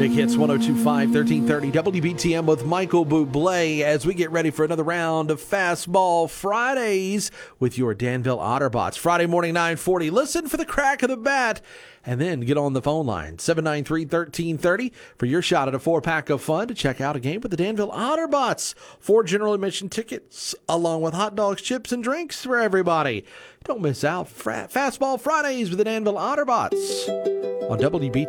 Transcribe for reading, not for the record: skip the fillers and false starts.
Big Hits 1025, 1330, WBTM with Michael Bublé as we get ready for another round of Fastball Fridays with your Danville Otterbots. Friday morning, 9:40. Listen for the crack of the bat and then get on the phone line, 793-1330, for your shot at a 4-pack of fun to check out a game with the Danville Otterbots. 4 general admission tickets along with hot dogs, chips, and drinks for everybody. Don't miss out. Fastball Fridays with the Danville Otterbots on WBTM.